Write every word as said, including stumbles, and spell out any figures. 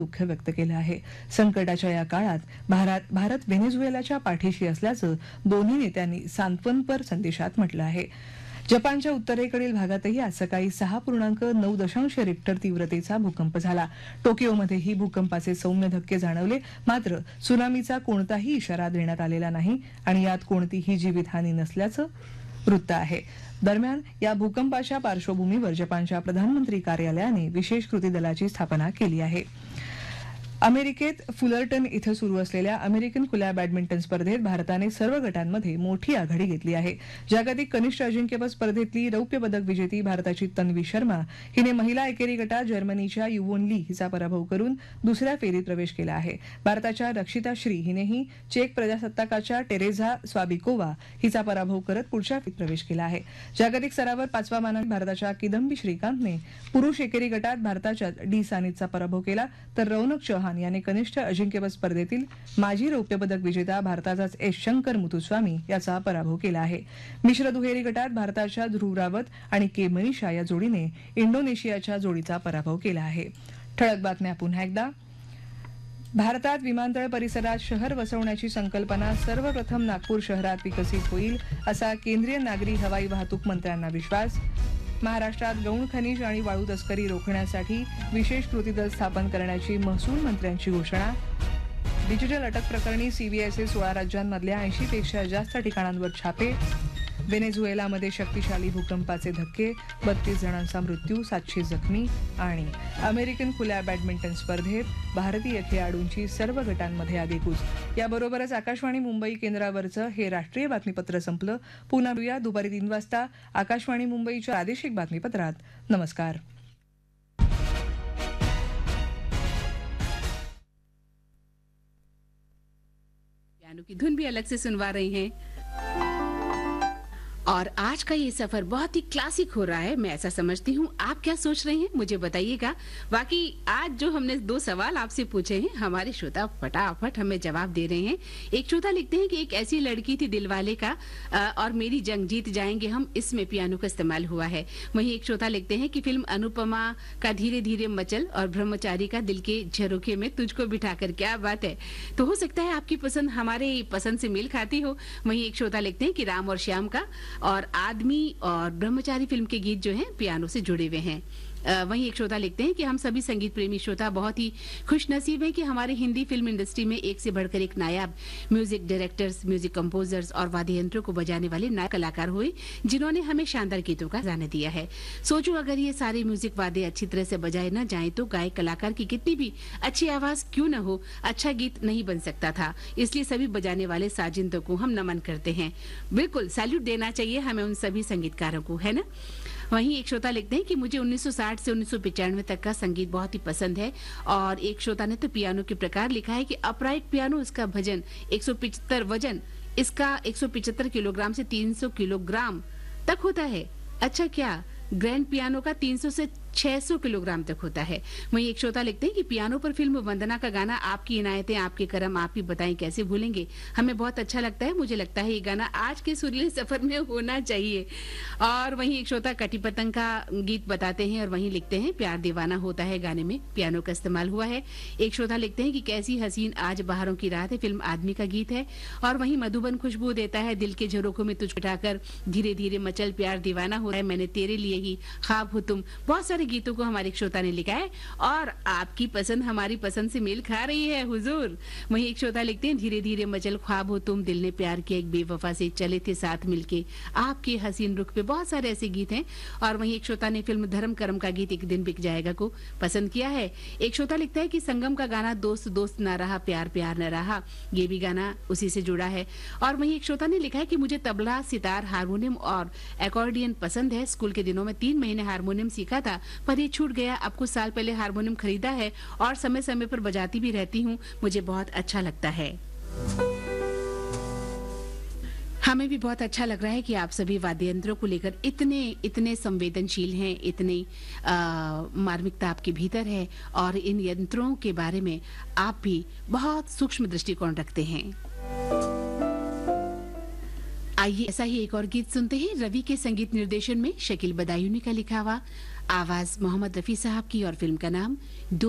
दुःख व्यक्त केलं आहे. संकटाच्या या काळात भारत भारत व्हेनेझुएलाच्या पाठीशी असल्याचं दोन्ही नेत्यांनी सांत्वनपर संदेशात म्हटलं आहे. जपानच्या उत्तरेकडील भागातही आज सकाळी सहा पूर्णांक नऊ दशांश रिक्टर तीव्रतेचा भूकंप झाला. टोकियोमध्येही भूकंपाचे सौम्य धक्के जाणवले, मात्र त्सुनामीचा कोणताही इशारा देण्यात आलेला नाही आणि यात कोणतीही जीवितहानी नसल्याचं वृत्त आहे. दरम्यान या भूकंपाच्या पार्श्वभूमीवर जपानच्या प्रधानमंत्री कार्यालयाने विशेष कृती दलाची स्थापना केली आहे. अमेरिकेत फुलर्टन इथं सुरू असलेल्या अमेरिकन खुल्या बॅडमिंटन स्पर्धेत भारताने सर्व गटांमध्ये मोठी आघाडी घेतली आहे. जागतिक कनिष्ठ अजिंक्यपद स्पर्धेतली रौप्य पदक विजेती भारताची तन्वी शर्मा हिने महिला एकेरी गटात जर्मनीच्या युवोन ली हिचा पराभव करून दुसऱ्या फेरीत प्रवेश केला आहे. भारताच्या रक्षिता श्री हिनेही चेक प्रजासत्ताकाच्या टेरेझा स्वाबिकोवा हिचा पराभव करत पुढच्या फेरीत प्रवेश केला आहे. जागतिक स्तरावर पाचवा मानांकित भारताच्या किदंबी श्रीकांतने पुरुष एकेरी गटात भारताच्या डी सानितचा पराभव केला, तर रौनक चौहान याने कनिष्ठ अजिंक्यपद स्पर्धेतील माजी रौप्य पदक विजेता भारताचाच एस शंकर मुथुस्वामी याचा पराभव केला आहे. मिश्र दुहेरी गटात भारताच्या ध्रुव रावत आणि के मनीषा या जोडीने इंडोनेशियाच्या जोडीचा पराभव केला आहे. ठळक बातम्या पुन्हा एकदा. भारतात विमानतळ परिसरात शहर वसवण्याची संकल्पना सर्वप्रथम नागपूर शहरात विकसित होईल, असा केंद्रीय नागरी हवाई वाहतूक मंत्र्यांना विश्वास. महाराष्ट्रात गौण खनिज आणि वाळू तस्करी रोखण्यासाठी विशेष कृती दल स्थापन करण्याची महसूल मंत्र्यांची घोषणा. डिजिटल अटक प्रकरणी सीबीआयचे सोळा राज्यांमधल्या ऐंशी पेक्षा जास्त ठिकाणांवर छापे. व्हेनेझुएलामध्ये शक्तिशाली भूकंपाचे धक्के, बत्तीस जणांचा मृत्यू, सातशे जखमी. आणि अमेरिकन खुल्या बॅडमिंटन स्पर्धेत भारतीय खेळाडूंची सर्व गटांमध्ये आगेकूच. याबरोबरच आकाशवाणी मुंबई केंद्रावरचं हे राष्ट्रीय बातमीपत्र संपलं. पुन्हा भेटूया दुपारी तीन वाजता आकाशवाणी मुंबईच्या प्रादेशिक बातमीपत्रात. नमस्कार. पियानो की धुन भी अलग से सुनवा रही हैं और आज का ये सफर बहुत ही क्लासिक हो रहा है, मैं ऐसा समझती हूँ. आप क्या सोच रहे हैं मुझे बताइएगा. बाकी आज जो हमने दो सवाल आपसे पूछे हैं, हमारे श्रोता फटाफट हमें जवाब दे रहे हैं. एक श्रोता लिखते हैं कि एक ऐसी लड़की थी दिलवाले का और मेरी जंग जीत जाएंगे हम, इसमें पियानो का इस्तेमाल हुआ है. वहीं एक श्रोता लिखते हैं कि फिल्म अनुपमा का धीरे धीरे मचल और ब्रह्मचारी का दिल के झरोखे में तुझको बिठाकर. क्या बात है. तो हो सकता है आपकी पसंद हमारे पसंद से मेल खाती हो. वहीं एक श्रोता लिखते हैं कि राम और श्याम का और आदमी और ब्रह्मचारी फिल्म के गीत जो हैं पियानो से जुड़े हुए हैं. वहीं एक श्रोता लिखते हैं कि हम सभी संगीत प्रेमी श्रोता बहुत ही खुशनसीब हैं कि हमारे हिंदी फिल्म इंडस्ट्री में एक से बढ़कर एक नायाब म्यूजिक डायरेक्टर्स, म्यूजिक कंपोजर्स और वाद्य यंत्रों को बजाने वाले नायक कलाकार हुए, जिन्होंने हमें शानदार गीतों का खजाना दिया है. सोचो अगर ये सारे म्यूजिक वाद्य अच्छी तरह से बजाए न जाए तो गायक कलाकार की कितनी भी अच्छी आवाज क्यों न हो, अच्छा गीत नहीं बन सकता था. इसलिए सभी बजाने वाले साजिंदों को हम नमन करते हैं. बिल्कुल सैल्यूट देना चाहिए हमें उन सभी संगीतकारों को, है ना. वहीं एक श्रोता लिखते हैं कि मुझे उन्नीस सौ साठ से उन्नीस सौ पचानवे तक का संगीत बहुत ही पसंद है. और एक श्रोता ने तो पियानो के प्रकार लिखा है कि अपराइट पियानो, इसका भजन एक सौ पिचहत्तर वजन, इसका एक सौ पिचहत्तर किलोग्राम से तीन सौ किलोग्राम तक होता है. अच्छा, क्या ग्रैंड पियानो का तीन सौ से छह सौ किलोग्राम तक होता है. वहीं एक श्रोता लिखते हैं कि पियानो पर फिल्म वंदना का गाना आपकी इनायतें आपके करम आप ही बताएं कैसे भूलेंगे, हमें बहुत अच्छा लगता है. मुझे लगता है ये गाना आज के सुरीले सफर में होना चाहिए. और वहीं एक श्रोता कटी पतंग का गीत बताते हैं और वहीं लिखते हैं प्यार दीवाना होता है गाने में पियानो का इस्तेमाल हुआ है. एक श्रोता लिखते हैं कि कैसी हसीन आज बहारों की रात है, फिल्म आदमी का गीत है. और वहीं मधुबन खुशबू देता है दिल के झरोखों में तुझ बिठाकर धीरे धीरे मचल प्यार दीवाना हो है, मैंने तेरे लिए ही ख्वाब हो तुम. बहुत सारे गीतों को हमारे श्रोता ने लिखा है और आपकी पसंद हमारी पसंद से मेल खा रही है हुजूर. वहीं एक श्रोता लिखते हैं धीरे धीरे मचल ख्वाब हो तुम, दिल ने प्यार किया एक बेवफा से, चले थे साथ मिलके आपके हसीन रुख पे. बहुत सारे ऐसे गीत हैं. और वहीं एक श्रोता ने फिल्म धर्म कर्म का गीत एक दिन बिक जाएगा को पसंद किया है. एक श्रोता लिखता है कि संगम का गाना दोस्त दोस्त ना रहा प्यार प्यार न रहा, ये भी गाना उसी से जुड़ा है. और वहीं एक श्रोता ने लिखा है कि मुझे तबला, सितार, हारमोनियम और एकॉर्डियन पसंद है. स्कूल के दिनों में तीन महीने हारमोनियम सीखा था पर ये छूट गया. अब कुछ साल पहले हारमोनियम खरीदा है और समय समय पर बजाती भी रहती हूँ, मुझे बहुत अच्छा लगता है. हमें भी बहुत अच्छा लग रहा है कि आप सभी वाद्य यंत्रों को लेकर इतने इतने संवेदनशील हैं, इतनी मार्मिकता आपके भीतर है और इन यंत्रों के बारे में आप भी बहुत सूक्ष्म दृष्टिकोण रखते हैं. आइए ऐसा ही एक और गीत सुनते हैं. रवि के संगीत निर्देशन में शकील बदायूनी का लिखा हुआ, आवाज मोहम्मद रफी साहब की और फिल्म का नाम दो